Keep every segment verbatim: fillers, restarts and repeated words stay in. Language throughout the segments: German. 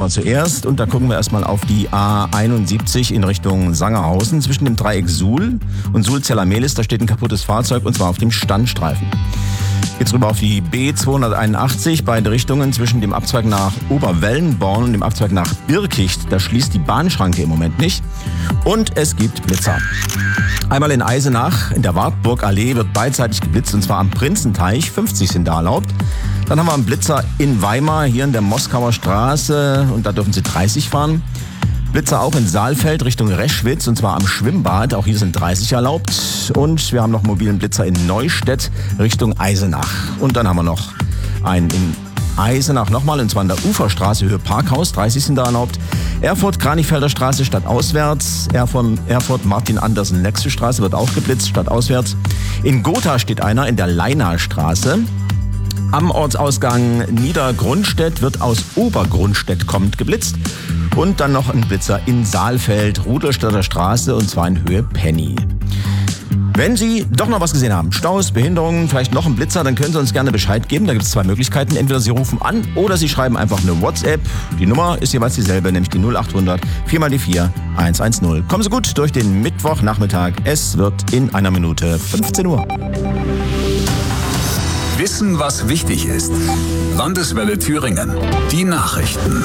Verkehr zuerst. Und da gucken wir erstmal auf die A einundsiebzig in Richtung Sangerhausen. Zwischen dem Dreieck Suhl und Suhl-Zellermehlis, da steht ein kaputtes Fahrzeug und zwar auf dem Standstreifen. Jetzt rüber auf die B zweihunderteinundachtzig, beide Richtungen zwischen dem Abzweig nach Oberwellenborn und dem Abzweig nach Birkicht. Da schließt die Bahnschranke im Moment nicht. Und es gibt Blitzer. Einmal in Eisenach, in der Wartburgallee wird beidseitig geblitzt und zwar am Prinzenteich. fünfzig sind da erlaubt. Dann haben wir einen Blitzer in Weimar, hier in der Moskauer Straße und da dürfen Sie dreißig fahren. Blitzer auch in Saalfeld Richtung Reschwitz und zwar am Schwimmbad. Auch hier sind dreißig erlaubt. Und wir haben noch mobilen Blitzer in Neustedt Richtung Eisenach. Und dann haben wir noch einen in Eisenach nochmal, und zwar in der Uferstraße Höhe Parkhaus. dreißig sind da erlaubt. Erfurt Kranichfelder Straße stadtauswärts. Erfurt, Erfurt Martin Andersen Lexi Straße wird auch geblitzt stadtauswärts. In Gotha steht einer in der Leinaer Straße. Am Ortsausgang Niedergrundstedt wird aus Obergrundstedt kommend geblitzt. Und dann noch ein Blitzer in Saalfeld, Rudolstädter Straße, und zwar in Höhe Penny. Wenn Sie doch noch was gesehen haben, Staus, Behinderungen, vielleicht noch ein Blitzer, dann können Sie uns gerne Bescheid geben. Da gibt es zwei Möglichkeiten. Entweder Sie rufen an oder Sie schreiben einfach eine WhatsApp. Die Nummer ist jeweils dieselbe, nämlich die null achthundert vier mal die vier eins eins null. Kommen Sie gut durch den Mittwochnachmittag. Es wird in einer Minute fünfzehn Uhr. Wissen, was wichtig ist. Landeswelle Thüringen. Die Nachrichten.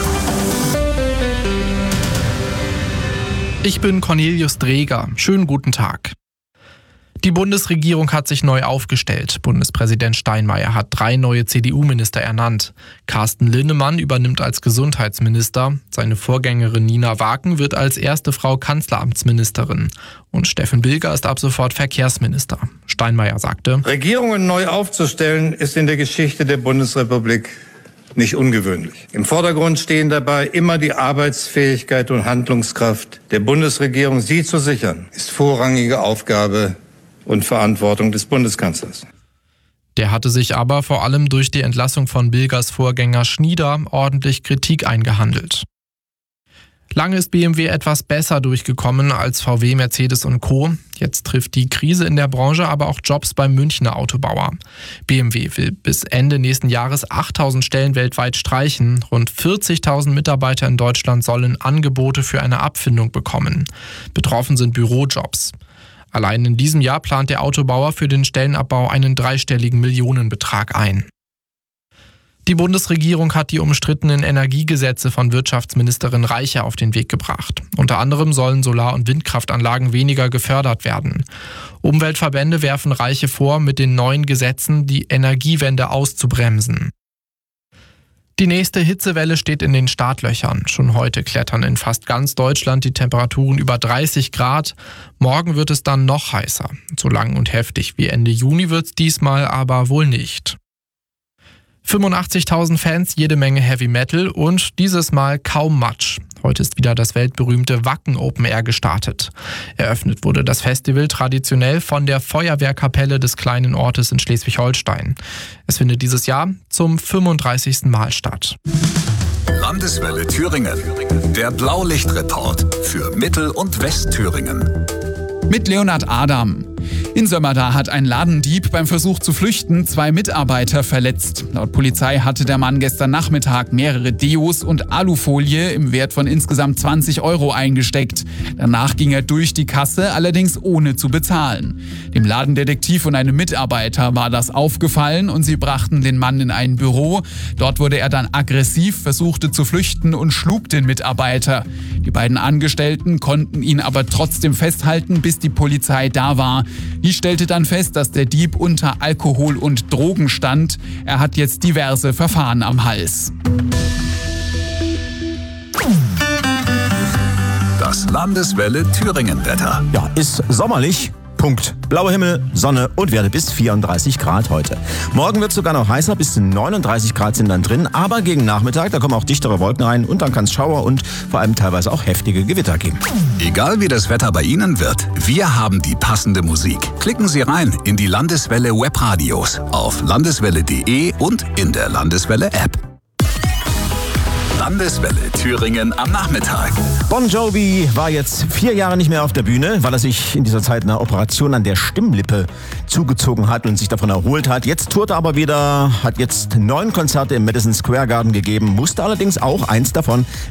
Ich bin Cornelius Dreger. Schönen guten Tag. Die Bundesregierung hat sich neu aufgestellt. Bundespräsident Steinmeier hat drei neue C D U-Minister ernannt. Carsten Linnemann übernimmt als Gesundheitsminister. Seine Vorgängerin Nina Waken wird als erste Frau Kanzleramtsministerin. Und Steffen Bilger ist ab sofort Verkehrsminister. Steinmeier sagte: Regierungen neu aufzustellen ist in der Geschichte der Bundesrepublik nicht ungewöhnlich. Im Vordergrund stehen dabei immer die Arbeitsfähigkeit und Handlungskraft der Bundesregierung. Sie zu sichern, ist vorrangige Aufgabe und Verantwortung des Bundeskanzlers. Der hatte sich aber vor allem durch die Entlassung von Bilgers Vorgänger Schnieder ordentlich Kritik eingehandelt. Lange ist B M W etwas besser durchgekommen als V W, Mercedes und Co. Jetzt trifft die Krise in der Branche aber auch Jobs beim Münchner Autobauer. B M W will bis Ende nächsten Jahres achttausend Stellen weltweit streichen. Rund vierzigtausend Mitarbeiter in Deutschland sollen Angebote für eine Abfindung bekommen. Betroffen sind Bürojobs. Allein in diesem Jahr plant der Autobauer für den Stellenabbau einen dreistelligen Millionenbetrag ein. Die Bundesregierung hat die umstrittenen Energiegesetze von Wirtschaftsministerin Reiche auf den Weg gebracht. Unter anderem sollen Solar- und Windkraftanlagen weniger gefördert werden. Umweltverbände werfen Reiche vor, mit den neuen Gesetzen die Energiewende auszubremsen. Die nächste Hitzewelle steht in den Startlöchern. Schon heute klettern in fast ganz Deutschland die Temperaturen über dreißig Grad. Morgen wird es dann noch heißer. So lang und heftig wie Ende Juni wird es diesmal aber wohl nicht. fünfundachtzigtausend Fans, jede Menge Heavy Metal und dieses Mal kaum Matsch. Heute ist wieder das weltberühmte Wacken Open Air gestartet. Eröffnet wurde das Festival traditionell von der Feuerwehrkapelle des kleinen Ortes in Schleswig-Holstein. Es findet dieses Jahr zum fünfunddreißigsten Mal statt. Landeswelle Thüringen. Der Blaulichtreport für Mittel- und Westthüringen. Mit Leonhard Adam. In Sömmerda hat ein Ladendieb beim Versuch zu flüchten zwei Mitarbeiter verletzt. Laut Polizei hatte der Mann gestern Nachmittag mehrere Deos und Alufolie im Wert von insgesamt zwanzig Euro eingesteckt. Danach ging er durch die Kasse, allerdings ohne zu bezahlen. Dem Ladendetektiv und einem Mitarbeiter war das aufgefallen und sie brachten den Mann in ein Büro. Dort wurde er dann aggressiv, versuchte zu flüchten und schlug den Mitarbeiter. Die beiden Angestellten konnten ihn aber trotzdem festhalten, bis die Polizei da war. Die stellte dann fest, dass der Dieb unter Alkohol und Drogen stand. Er hat jetzt diverse Verfahren am Hals. Das Landeswelle Thüringen-Wetter. Ja, ist sommerlich. Punkt. Blauer Himmel, Sonne und Werte bis vierunddreißig Grad heute. Morgen wird es sogar noch heißer, bis zu neununddreißig Grad sind dann drin. Aber gegen Nachmittag, da kommen auch dichtere Wolken rein und dann kann es Schauer und vor allem teilweise auch heftige Gewitter geben. Egal wie das Wetter bei Ihnen wird, wir haben die passende Musik. Klicken Sie rein in die Landeswelle Webradios auf landeswelle punkt de und in der Landeswelle App. Landeswelle Thüringen am Nachmittag. Bon Jovi war jetzt vier Jahre nicht mehr auf der Bühne, weil er sich in dieser Zeit eine Operation an der Stimmlippe zugezogen hat und sich davon erholt hat. Jetzt tourt er aber wieder, hat jetzt neun Konzerte im Madison Square Garden gegeben, musste allerdings auch eins davon